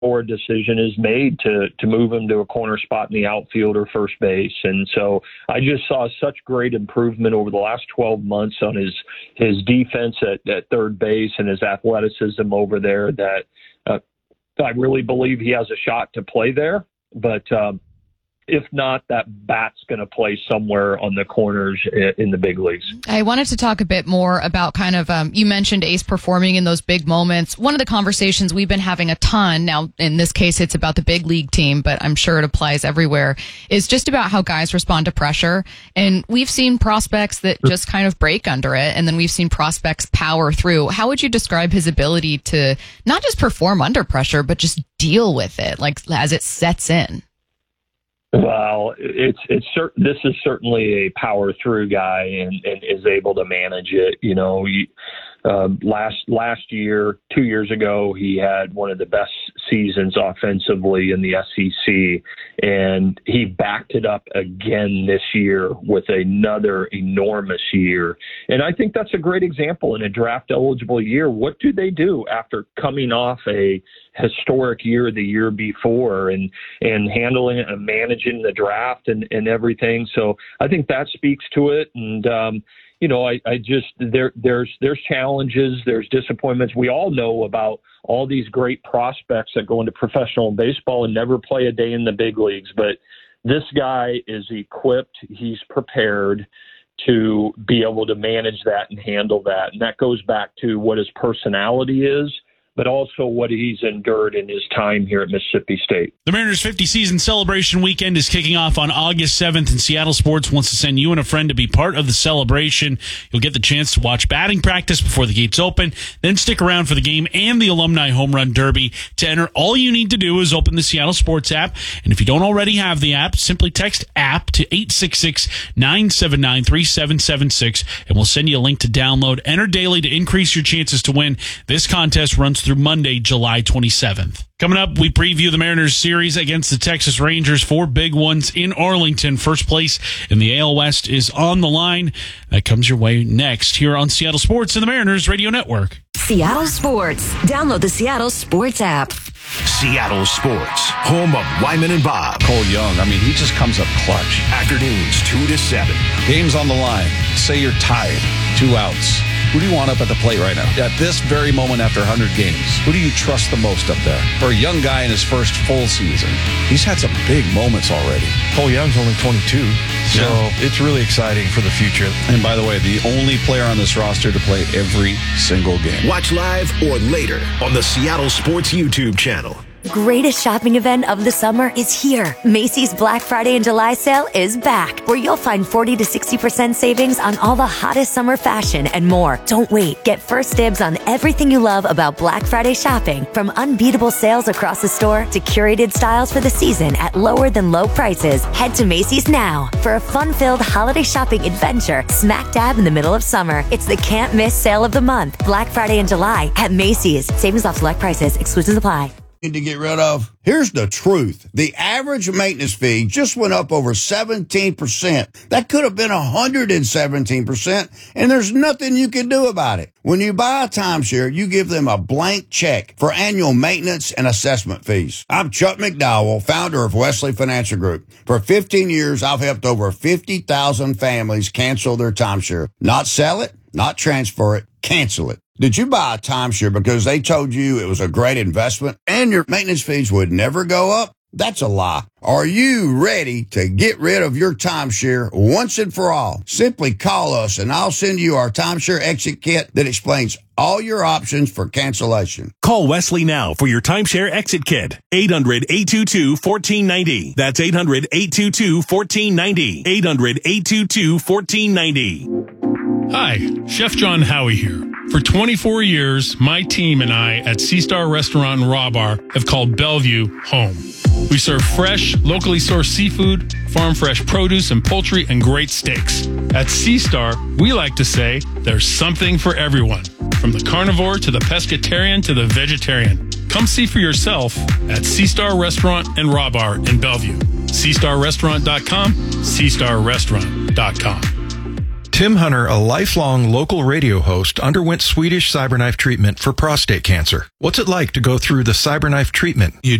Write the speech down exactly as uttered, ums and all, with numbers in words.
or a decision is made to to move him to a corner spot in the outfield or first base. And so I just saw such great improvement over the last twelve months on his his defense at, at third base and his athleticism over there that uh, I really believe he has a shot to play there. But um, if not, that bat's going to play somewhere on the corners in the big leagues. I wanted to talk a bit more about kind of, um, you mentioned Ace performing in those big moments. One of the conversations we've been having a ton, now in this case it's about the big league team, but I'm sure it applies everywhere, is just about how guys respond to pressure. And we've seen prospects that just kind of break under it, and then we've seen prospects power through. How would you describe his ability to not just perform under pressure, but just deal with it, like as it sets in? Well, it's it's cert- this is certainly a power through guy and, and is able to manage it. You know, he, uh, last last year, two years ago, he had one of the best seasons offensively in the S E C, and he backed it up again this year with another enormous year. And I think that's a great example in a draft eligible year. What do they do after coming off a historic year the year before and and handling it and managing the draft and, and everything? So I think that speaks to it. And um, you know, I, I just there there's there's challenges, there's disappointments. We all know about all these great prospects that go into professional baseball and never play a day in the big leagues. But this guy is equipped, he's prepared to be able to manage that and handle that. And that goes back to what his personality is, but also what he's endured in his time here at Mississippi State. The Mariners' fifty season celebration weekend is kicking off on August seventh, and Seattle Sports wants to send you and a friend to be part of the celebration. You'll get the chance to watch batting practice before the gates open, then stick around for the game and the Alumni Home Run Derby. To enter, all you need to do is open the Seattle Sports app, and if you don't already have the app, simply text app to eight six six, nine seven nine, three seven seven six, and we'll send you a link to download. Enter daily to increase your chances to win. This contest runs through Monday, July twenty-seventh. Coming up, we preview the Mariners series against the Texas Rangers. Four big ones in Arlington. First place in the A L West is on the line. That comes your way next here on Seattle Sports and the Mariners Radio Network. Seattle Sports. Download the Seattle Sports app. Seattle Sports, home of Wyman and Bob. Cole Young, I mean, he just comes up clutch. Afternoons, two to seven. Game's on the line. Say you're tied. Two outs. Who do you want up at the plate right now? At this very moment after one hundred games, who do you trust the most up there? For a young guy in his first full season, he's had some big moments already. Cole Young's only twenty-two, so yeah. It's really exciting for the future. And by the way, the only player on this roster to play every single game. Watch live or later on the Seattle Sports YouTube channel. Greatest shopping event of the summer is here. Macy's Black Friday and July sale is back, where you'll find forty to sixty percent savings on all the hottest summer fashion and more. Don't wait. Get first dibs on everything you love about Black Friday shopping, from unbeatable sales across the store to curated styles for the season at lower than low prices. Head to Macy's now for a fun-filled holiday shopping adventure smack dab in the middle of summer. It's the can't miss sale of the month. Black Friday and July at Macy's. Savings off select prices. Exclusions apply. To get rid of? Here's the truth. The average maintenance fee just went up over seventeen percent. That could have been one hundred seventeen percent, and there's nothing you can do about it. When you buy a timeshare, you give them a blank check for annual maintenance and assessment fees. I'm Chuck McDowell, founder of Wesley Financial Group. For fifteen years, I've helped over fifty thousand families cancel their timeshare. Not sell it, not transfer it, cancel it. Did you buy a timeshare because they told you it was a great investment and your maintenance fees would never go up? That's a lie. Are you ready to get rid of your timeshare once and for all? Simply call us and I'll send you our timeshare exit kit that explains all your options for cancellation. Call Wesley now for your timeshare exit kit. eight hundred, eight two two, one four nine zero. That's eight hundred, eight two two, one four nine zero. eight hundred, eight two two, one four nine zero. Hi, Chef John Howie here. For twenty-four years, my team and I at Sea Star Restaurant and Raw Bar have called Bellevue home. We serve fresh, locally sourced seafood, farm fresh produce and poultry, and great steaks. At Sea Star, we like to say there's something for everyone, from the carnivore to the pescatarian to the vegetarian. Come see for yourself at Sea Star Restaurant and Raw Bar in Bellevue. sea star restaurant dot com, sea star restaurant dot com. Tim Hunter, a lifelong local radio host, underwent Swedish CyberKnife treatment for prostate cancer. What's it like to go through the CyberKnife treatment? You